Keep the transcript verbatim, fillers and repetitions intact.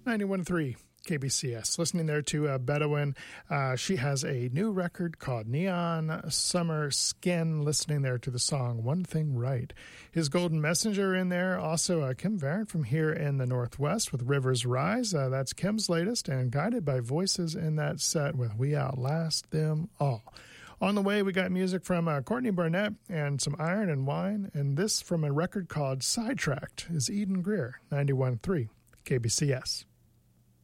ninety-one point three K B C S. Listening there to uh, Bedouin. Uh, she has a new record called Neon Summer Skin. Listening there to the song One Thing Right. His Golden Messenger in there. Also uh, Kim Varent from here in the Northwest with Rivers Rise. Uh, that's Kim's latest, and Guided by Voices in that set with We Outlast Them All. On the way, we got music from uh, Courtney Barnett and some Iron and Wine, and this from a record called Sidetracked is Eden Greer, ninety-one point three K B C S.